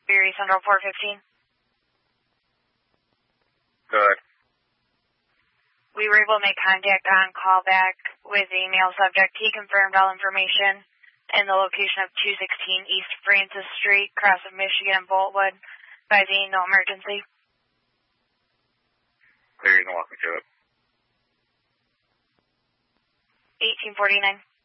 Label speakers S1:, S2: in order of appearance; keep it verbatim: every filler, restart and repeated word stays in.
S1: Erie Central four fifteen.
S2: Good.
S1: We were able to make contact on callback with email subject. He confirmed all information in the location of two sixteen East Francis Street, cross of Michigan and Boltwood. Advising no emergency.
S2: Clear, you can walk me through it.
S1: eighteen forty-nine.